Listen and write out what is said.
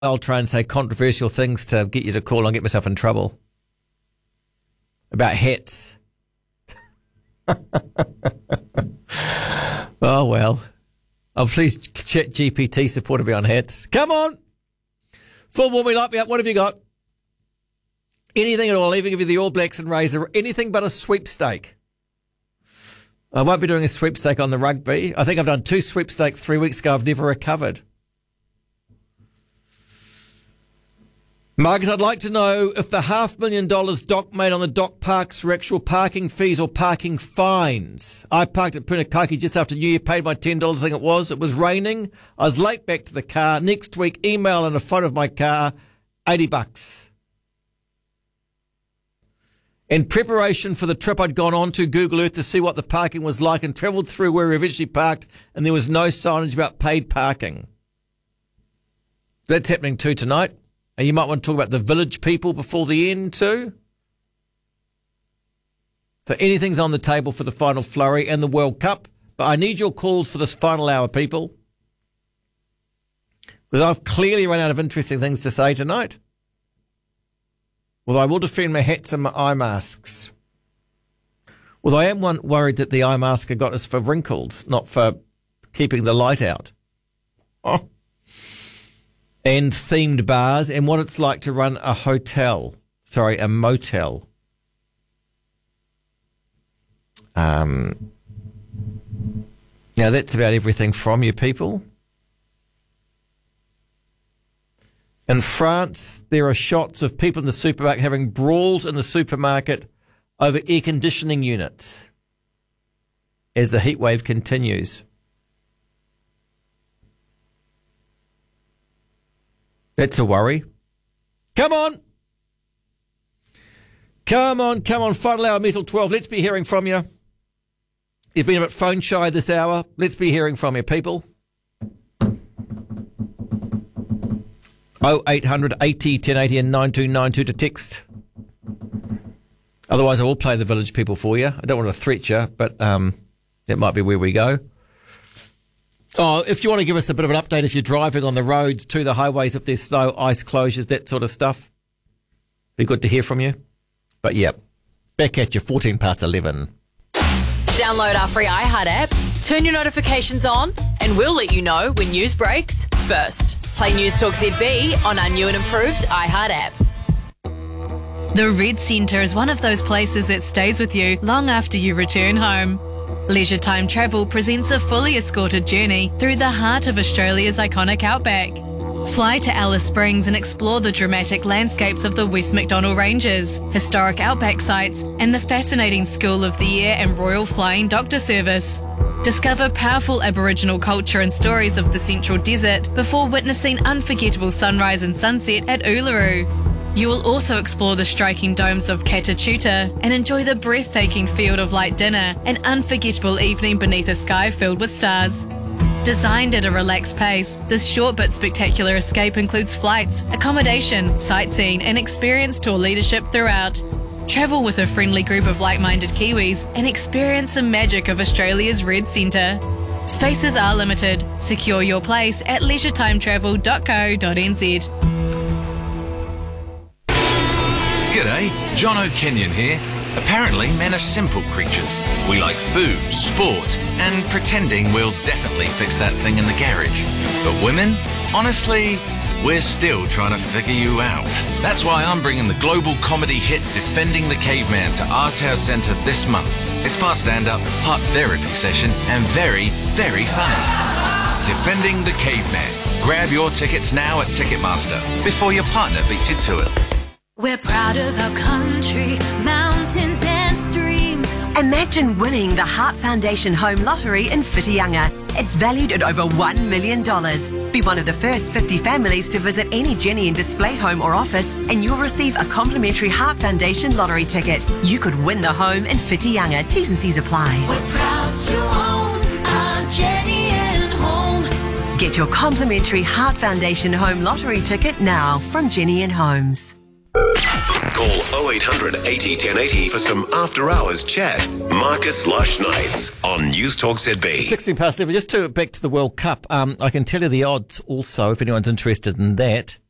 I'll try and say controversial things to get you to call and get myself in trouble. About hats. Oh, well. Oh, please, ChatGPT support me on hats. Come on. Full warm me, light me up. What have you got? Anything at all. I'll even give you the All Blacks and Razor. Anything but a sweepstake. I won't be doing a sweepstake on the rugby. I think I've done 2 sweepstakes 3 weeks ago. I've never recovered. Marcus, I'd like to know if the $500,000 Doc made on the Doc Parks were actual parking fees or parking fines. I parked at Punakaki just after New Year, paid my $10, I think it was. It was raining. I was late back to the car. Next week, email and a photo of my car, $80. In preparation for the trip, I'd gone on to Google Earth to see what the parking was like and travelled through where we eventually parked, and there was no signage about paid parking. That's happening too tonight. And you might want to talk about the village people before the end too. So anything's on the table for the final flurry and the World Cup. But I need your calls for this final hour, people. Because I've clearly run out of interesting things to say tonight. Although I will defend my hats and my eye masks. Although I am worried that the eye mask I got is for wrinkles, not for keeping the light out. Oh. And themed bars and what it's like to run a a motel. Now that's about everything from you people. In France, there are shots of people in the supermarket having brawls in the supermarket over air conditioning units as the heat wave continues. That's a worry. Come on. Final hour, Metal 12. Let's be hearing from you. You've been a bit phone shy this hour. Let's be hearing from you, people. 0800 80 1080 and 9292 to text. Otherwise, I will play the village people for you. I don't want to threat you, but that might be where we go. Oh, if you want to give us a bit of an update if you're driving on the roads to the highways, if there's snow, ice closures, that sort of stuff, be good to hear from you. But yeah, back at you, 11 past 11. Download our free iHeart app, turn your notifications on, and we'll let you know when news breaks first. Play News Talk ZB on our new and improved iHeart app. The Red Centre is one of those places that stays with you long after you return home. Leisure Time Travel presents a fully escorted journey through the heart of Australia's iconic outback. Fly to Alice Springs and explore the dramatic landscapes of the West Macdonnell Ranges, historic outback sites, and the fascinating School of the Air and Royal Flying Doctor Service. Discover powerful Aboriginal culture and stories of the Central Desert before witnessing unforgettable sunrise and sunset at Uluru. You will also explore the striking domes of Catatuta and enjoy the breathtaking Field of Light dinner, an unforgettable evening beneath a sky filled with stars. Designed at a relaxed pace, this short but spectacular escape includes flights, accommodation, sightseeing and experienced tour leadership throughout. Travel with a friendly group of like-minded Kiwis and experience the magic of Australia's Red Centre. Spaces are limited. Secure your place at leisure-timetravel.co.nz. G'day, John O'Kenyon here. Apparently, men are simple creatures. We like food, sport, and pretending we'll definitely fix that thing in the garage. But women? Honestly, we're still trying to figure you out. That's why I'm bringing the global comedy hit Defending the Caveman to Arthouse Centre this month. It's part stand-up, part therapy session, and very, very funny. Defending the Caveman. Grab your tickets now at Ticketmaster before your partner beats you to it. We're proud of our country, mountains and streams. Imagine winning the Heart Foundation Home Lottery in Whitianga. It's valued at over $1 million. Be one of the first 50 families to visit any Jenny and Display home or office and you'll receive a complimentary Heart Foundation lottery ticket. You could win the home in Whitianga. T's and C's apply. We're proud to own our Jenny and Home. Get your complimentary Heart Foundation Home Lottery ticket now from Jenny and Homes. Call 0800 80 1080 for some after-hours chat. Marcus Lush Nights on News Talk ZB. 16 past 11. Just back to the World Cup. I can tell you the odds also, if anyone's interested in that.